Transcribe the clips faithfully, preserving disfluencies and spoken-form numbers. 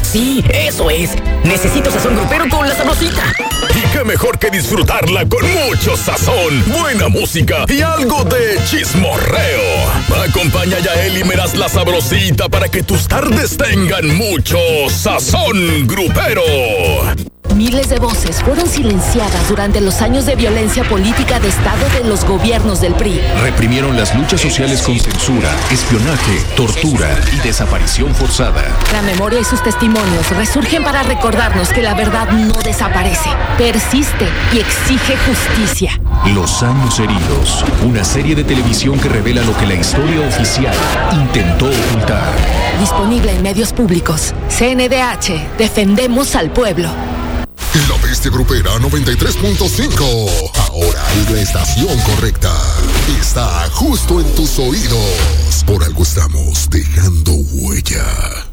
Sí, eso es. Necesito sazón grupero con La Sabrosita. Y qué mejor que disfrutarla con mucho sazón, buena música y algo de chismorreo. Acompaña a Yael y Meraz La Sabrosita para que tus tardes tengan mucho sazón grupero. Miles de voces fueron silenciadas durante los años de violencia política de Estado de los gobiernos del P R I. Reprimieron las luchas sociales con censura, espionaje, tortura y desaparición forzada. La memoria y sus testimonios resurgen para recordarnos que la verdad no desaparece, persiste y exige justicia. Los años heridos, una serie de televisión que revela lo que la historia oficial intentó ocultar. Disponible en medios públicos. C N D H, defendemos al pueblo. La Bestia Grupera noventa y tres punto cinco. Ahora es la estación correcta. Está justo en tus oídos. Por algo estamos dejando huella.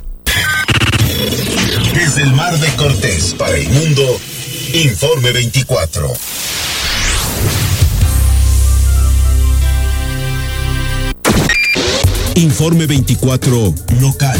Desde el Mar de Cortés para el mundo, Informe veinticuatro. Informe veinticuatro local.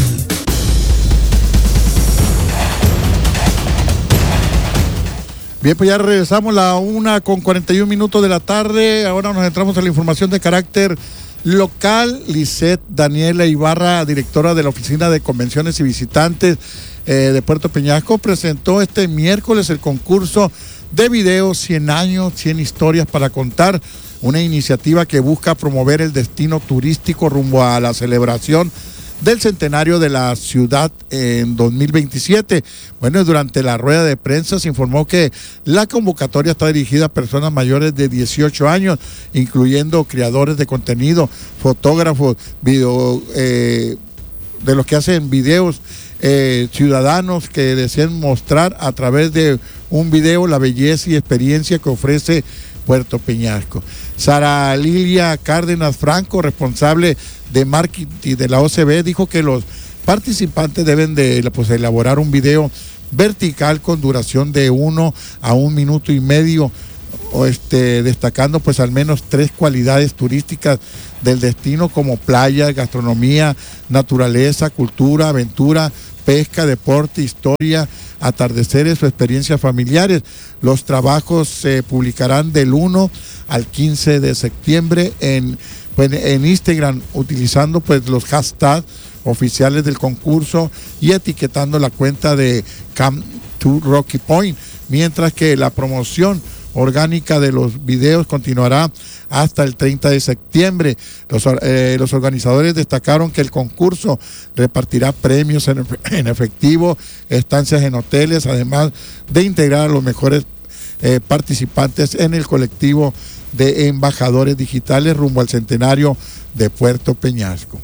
Bien, pues ya regresamos a la una con cuarenta y un minutos de la tarde. Ahora nos entramos a la información de carácter local. Lisette Daniela Ibarra, directora de la Oficina de Convenciones y Visitantes eh, de Puerto Peñasco, presentó este miércoles el concurso de video cien años, cien historias para contar, una iniciativa que busca promover el destino turístico rumbo a la celebración del centenario de la ciudad en dos mil veintisiete. Bueno, durante la rueda de prensa se informó que la convocatoria está dirigida a personas mayores de dieciocho años, incluyendo creadores de contenido, fotógrafos, video, eh, de los que hacen videos, eh, ciudadanos que deseen mostrar a través de un video la belleza y experiencia que ofrece Puerto Peñasco. Sara Lilia Cárdenas Franco, responsable de marketing de la O C B, dijo que los participantes deben de pues, elaborar un video vertical con duración de uno a un minuto y medio, o este, destacando pues al menos tres cualidades turísticas del destino como playa, gastronomía, naturaleza, cultura, aventura, pesca, deporte, historia, atardeceres o experiencias familiares. Los trabajos se publicarán del uno al quince de septiembre en, pues, en Instagram, utilizando pues los hashtags oficiales del concurso y etiquetando la cuenta de Come to Rocky Point, mientras que la promoción orgánica de los videos continuará hasta el treinta de septiembre. Los, eh, los organizadores destacaron que el concurso repartirá premios en, en efectivo, estancias en hoteles, además de integrar a los mejores eh, participantes en el colectivo de embajadores digitales rumbo al centenario de Puerto Peñasco.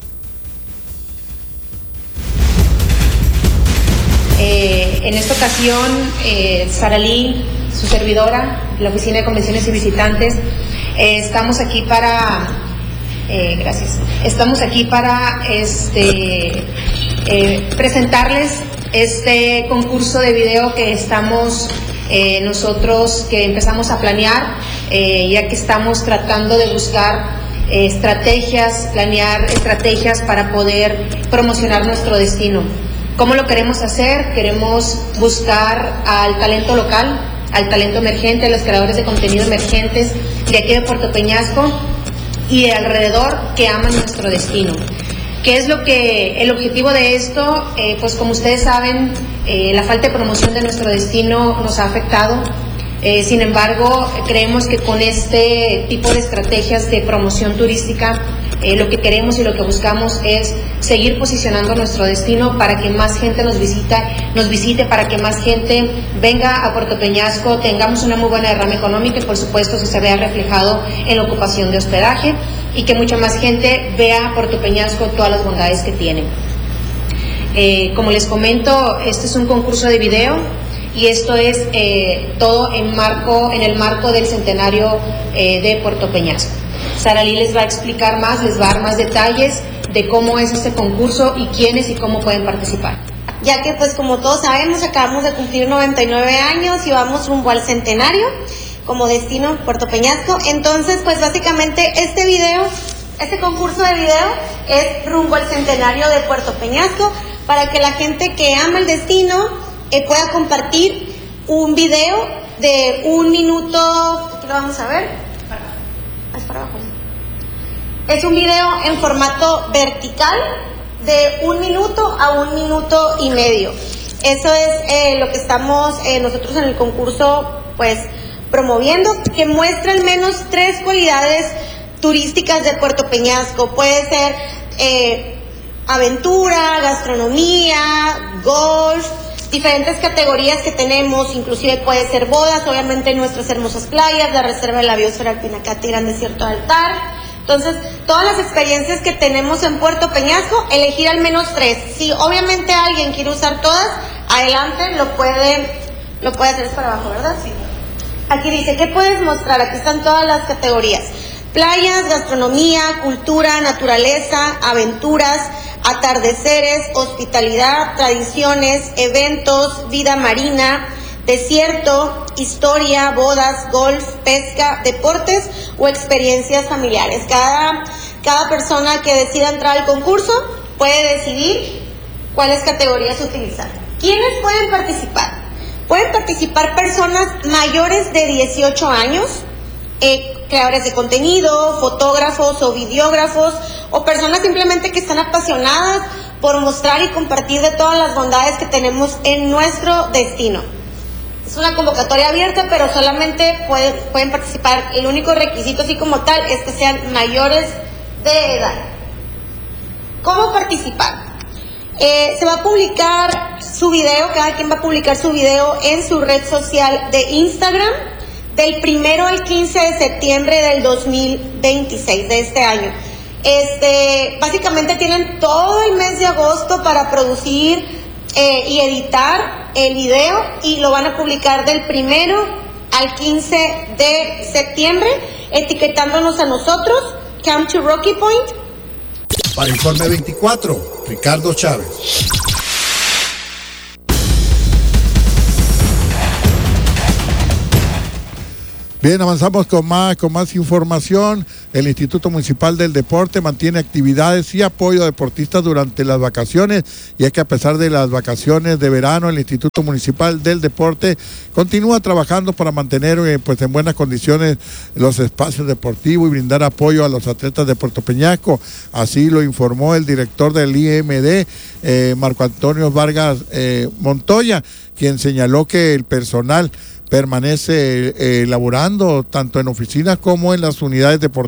Eh, en esta ocasión, eh, Sara Lee, su servidora, la Oficina de Convenciones y Visitantes, eh, estamos aquí para, eh, gracias, estamos aquí para este, eh, presentarles este concurso de video que estamos eh, nosotros, que empezamos a planear, eh, ya que estamos tratando de buscar eh, estrategias, planear estrategias para poder promocionar nuestro destino. ¿Cómo lo queremos hacer? Queremos buscar al talento local, al talento emergente, a los creadores de contenido emergentes de aquí de Puerto Peñasco y de alrededor que aman nuestro destino. ¿Qué es lo que el objetivo de esto? Eh, pues como ustedes saben, eh, la falta de promoción de nuestro destino nos ha afectado. Eh, sin embargo, creemos que con este tipo de estrategias de promoción turística, eh, lo que queremos y lo que buscamos es seguir posicionando nuestro destino para que más gente nos visita, nos visite, para que más gente venga a Puerto Peñasco, tengamos una muy buena derrama económica y por supuesto que se vea reflejado en la ocupación de hospedaje y que mucha más gente vea a Puerto Peñasco todas las bondades que tiene. Eh, como les comento, este es un concurso de video y esto es eh, todo en, marco, en el marco del centenario eh, de Puerto Peñasco. Sara Lee les va a explicar más, les va a dar más detalles de cómo es este concurso y quiénes y cómo pueden participar. Ya que pues como todos sabemos acabamos de cumplir noventa y nueve años y vamos rumbo al centenario como destino Puerto Peñasco, entonces pues básicamente este video, este concurso de video es rumbo al centenario de Puerto Peñasco para que la gente que ama el destino eh, pueda compartir un video de un minuto. Aquí lo vamos a ver. Es para abajo. Es un video en formato vertical de un minuto a un minuto y medio. Eso es eh, lo que estamos eh, nosotros en el concurso pues promoviendo, que muestra al menos tres cualidades turísticas de Puerto Peñasco. Puede ser eh, aventura, gastronomía, golf, diferentes categorías que tenemos, inclusive puede ser bodas, obviamente nuestras hermosas playas, la reserva de la biosfera alpina Cati, Gran Desierto de Altar. Entonces, todas las experiencias que tenemos en Puerto Peñasco, elegir al menos tres. Si obviamente alguien quiere usar todas, adelante, lo puede, lo puede hacer para abajo, ¿verdad? Sí. Aquí dice, ¿qué puedes mostrar? Aquí están todas las categorías. Playas, gastronomía, cultura, naturaleza, aventuras, atardeceres, hospitalidad, tradiciones, eventos, vida marina, desierto, historia, bodas, golf, pesca, deportes o experiencias familiares. Cada, cada persona que decida entrar al concurso puede decidir cuáles categorías utilizar. ¿Quiénes pueden participar? Pueden participar personas mayores de dieciocho años, eh, creadores de contenido, fotógrafos o videógrafos, o personas simplemente que están apasionadas por mostrar y compartir de todas las bondades que tenemos en nuestro destino. Es una convocatoria abierta, pero solamente pueden, pueden participar. El único requisito, así como tal, es que sean mayores de edad. ¿Cómo participar? Eh, se va a publicar su video, cada quien va a publicar su video en su red social de Instagram del primero al quince de septiembre del dos mil veintiséis, de este año. Este, básicamente tienen todo el mes de agosto para producir eh, y editar el video, y lo van a publicar del primero al quince de septiembre, etiquetándonos a nosotros, Come to Rocky Point. Para Informe veinticuatro, Ricardo Chávez. Bien, avanzamos con más, con más información. El Instituto Municipal del Deporte mantiene actividades y apoyo a deportistas durante las vacaciones, y es que a pesar de las vacaciones de verano, el Instituto Municipal del Deporte continúa trabajando para mantener eh, pues en buenas condiciones los espacios deportivos y brindar apoyo a los atletas de Puerto Peñasco. Así lo informó el director del I M D, eh, Marco Antonio Vargas eh, Montoya, quien señaló que el personal permanece eh, laborando tanto en oficinas como en las unidades deportivas